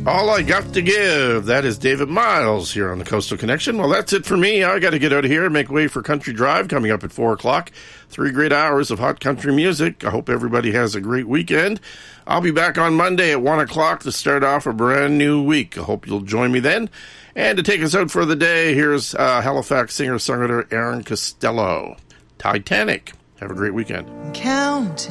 All I Got to Give. That is David Miles here on the Coastal Connection. Well, that's it for me. I got to get out of here and make way for Country Drive coming up at 4 o'clock. 3 great hours of hot country music. I hope everybody has a great weekend. I'll be back on Monday at 1 o'clock to start off a brand new week. I hope you'll join me then. And to take us out for the day, here's Halifax singer-songwriter Aaron Costello. Titanic. Have a great weekend. Counting